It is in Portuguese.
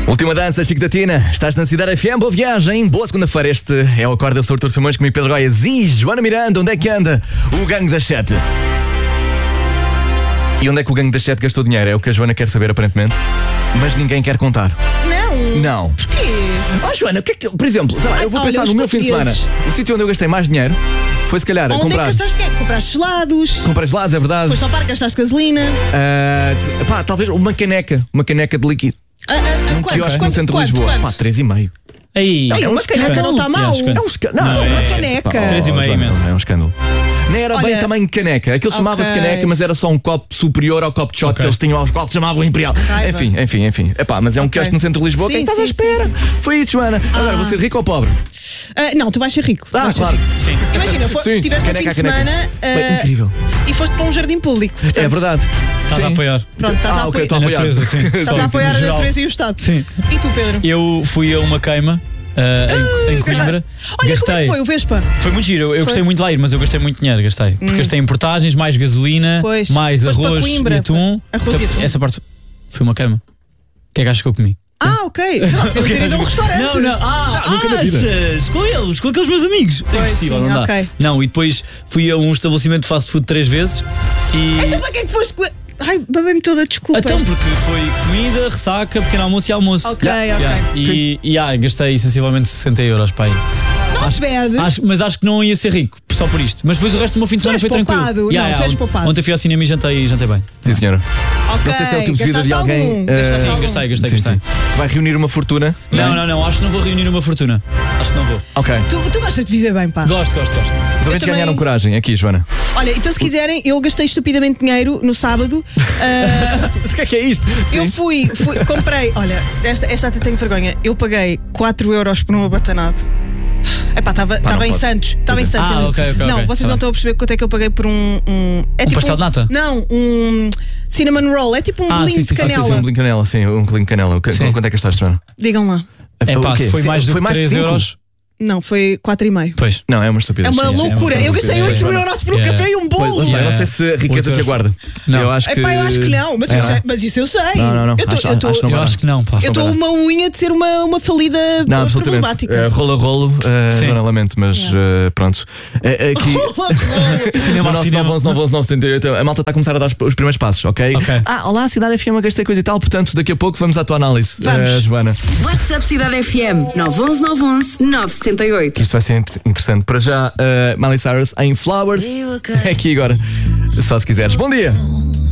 Última dança, Chico da Tina. Estás na Cidade FM, boa viagem, boa segunda-feira. Este é o Acorda Sr. Artur Simões, comigo Pedro Goiás e Joana Miranda. Onde é que anda o Gangue das 7? E onde é que o Gangue das 7 gastou dinheiro? É o que a Joana quer saber, aparentemente. Mas ninguém quer contar. Não. Porquê? Joana, o que é que, por exemplo, sei lá, eu vou pensar no meu fim de semana. O sítio onde eu gastei mais dinheiro foi, se calhar, onde comprar. Onde é que gastaste dinheiro? Compraste gelados. Comprei gelados, é verdade. Foi só para gastaste gasolina. Talvez uma caneca de líquido. Quiosque no centro de Lisboa. 3,5. Aí, uma caneca não está mal. É um escândalo. Não, uma caneca. 3,5 imenso. É um escândalo. Nem era bem tamanho de caneca. Aquilo chamava-se caneca, mas era só um copo superior ao copo de shot que eles tinham aos quais chamavam Imperial. Enfim. Mas é um quiosque no centro de Lisboa. Quem estás à espera? Sim. Foi isso, Joana. Agora, vou ser rico ou pobre? Não, tu vais ser rico. Claro. Sim. Imagina, tiveste um fim de semana incrível. E foste para um jardim público. Portanto, é verdade. Estás a apoiar. Pronto, estás a apoiar. Estou a apoiar. Estás a apoiar a natureza e o Estado. Sim. E tu, Pedro? Eu fui a uma queima em Coimbra. Olha, gastei. como é que foi o Vespa? Foi muito giro. Eu gostei muito de lá ir, mas eu gastei muito dinheiro. Porque gastei em portagens, mais gasolina, mais arroz e atum. Essa parte foi uma queima. O que é que achas que eu comi? Ok. Sei lá, ter ido a um restaurante. Não. Achas? Com eles, com aqueles meus amigos. É impossível, não dá. Okay. Não, e depois fui a um estabelecimento de fast food 3 vezes e. Então para que é que foste? Ai, babei-me toda, desculpa. Então, porque foi comida, ressaca, pequeno almoço e almoço. Ok. E gastei sensivelmente 60 euros para aí. Mas acho que não ia ser rico, só por isto. Mas depois o resto do meu fim de semana foi tranquilo. Tu és poupado. Ontem fui ao cinema e jantei bem. Sim, senhora. Okay. Não sei se é o tipo de vida de alguém. Sim, gastei. Sim. Vai reunir uma fortuna? Não, acho que não vou reunir uma fortuna. Acho que não vou. Ok. Tu gostas de viver bem, pá? Gosto. Os ouvintes ganharam coragem aqui, Joana. Olha, então se quiserem, eu gastei estupidamente dinheiro no sábado. Mas o que é isto? Eu fui, comprei. Olha, esta até tenho vergonha. Eu paguei 4 euros por um abatanado. Estava em Santos. Estava em Santos. Okay, vocês não estão a perceber quanto é que eu paguei por um tipo pastel de nata? Não, um cinnamon roll. É tipo um bolinho de canela. Um bolinho de canela, sim, um bolinho de canela. Quanto é que gastaste, Joana? Digam lá. Se foi mais do que 3 euros. Não, foi 4,5. Pois. Não, é uma estupidez. É uma loucura. Eu gastei 8 euros por um café e um bolo. Eu não sei se a riqueza te aguarda. Não. Eu acho que não, mas isso eu sei. Não. Eu acho que não. Eu estou uma unha de ser uma falida problemática. Rolo, não lamento, mas pronto. Aqui, cinema. 911-911-978, a malta está a começar a dar os primeiros passos, ok? Olá, Cidade FM, gastei coisa e tal, portanto, daqui a pouco vamos à tua análise, Joana. WhatsApp Cidade FM 911-911-978. Isto vai ser interessante. Para já, Miley Cyrus em Flowers. É aqui agora. Só se quiseres. Bom dia!